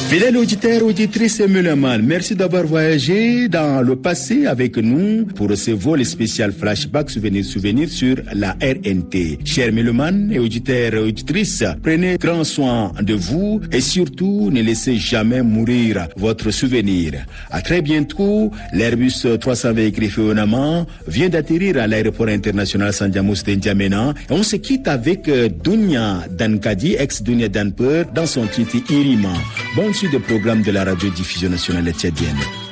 Fidèles auditeurs, auditrices et mélomanes, merci d'avoir voyagé dans le passé avec nous pour ce vol spécial flashback souvenir sur la RNT. Chers mélomanes et auditeurs et auditrices, prenez grand soin de vous et surtout ne laissez jamais mourir votre souvenir. À très bientôt, l'Airbus 320 Griffé Onama vient d'atterrir à l'aéroport international Sandiamos de N'Djamena et on se quitte avec Dunia Dankadi, ex-Dunia Danpeur, dans son titre Irima. Bon suite de programme de la radiodiffusion nationale tchadienne.